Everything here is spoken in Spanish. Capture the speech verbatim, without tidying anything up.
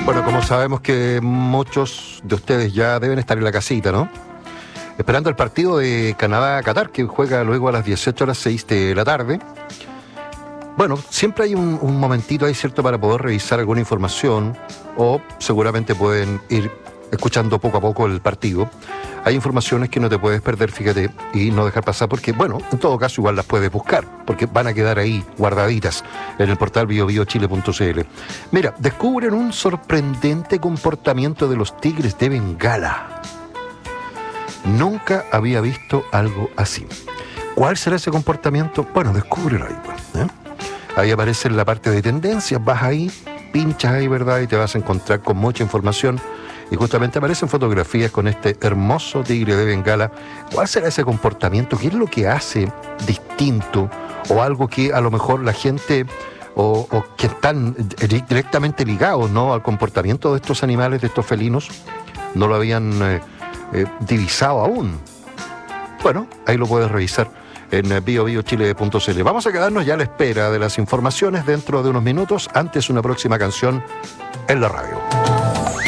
Bueno, como sabemos que muchos de ustedes ya deben estar en la casita, ¿no? Esperando el partido de Canadá-Qatar, que juega luego a las dieciocho horas seis de la tarde. Bueno, siempre hay un, un momentito ahí, ¿cierto?, para poder revisar alguna información, o seguramente pueden ir escuchando poco a poco el partido. Hay informaciones que no te puedes perder, fíjate, y no dejar pasar, porque, bueno, en todo caso igual las puedes buscar, porque van a quedar ahí guardaditas en el portal bio bio chile punto c l. Mira, descubren un sorprendente comportamiento de los tigres de Bengala. Nunca había visto algo así. ¿Cuál será ese comportamiento? Bueno, descúbrelo ahí, pues, ¿eh? Ahí aparece en la parte de tendencias, vas ahí, pinchas ahí, ¿verdad? Y te vas a encontrar con mucha información. Y justamente aparecen fotografías con este hermoso tigre de Bengala. ¿Cuál será ese comportamiento? ¿Qué es lo que hace distinto? O algo que a lo mejor la gente, o, o que están directamente ligados, ¿no?, al comportamiento de estos animales, de estos felinos, no lo habían eh, eh, divisado aún. Bueno, ahí lo puedes revisar en bio bio chile punto c l. Vamos a quedarnos ya a la espera de las informaciones dentro de unos minutos, antes una próxima canción en la radio.